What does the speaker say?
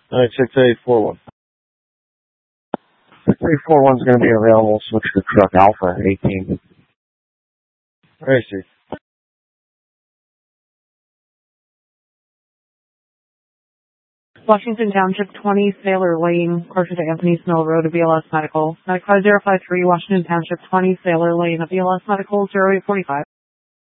Alright, 6841. 6841 is going to be available. Switch to truck Alpha 18. Alright, Steve. Washington Township 20, Sailor Lane, closer to Anthony's Mill Road, a BLS Medical. 95053, Washington Township 20, Sailor Lane, a BLS Medical, 0845.